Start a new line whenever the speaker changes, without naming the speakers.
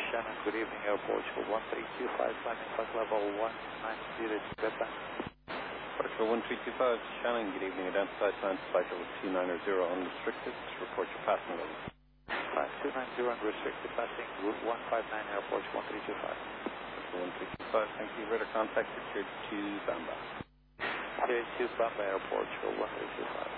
Shannon, good evening, Air Portugal 1325, landing flight level 190 to Japan.
Portugal 1325, Shannon, good evening, identified land flight level 290 unrestricted, report your passenger level.
290 unrestricted, passing route 159, Air Portugal 1325.
Portugal 1325, thank you, radar contact, Tier 2 Bamba.
Tier 2 Bamba, Air Portugal 1325.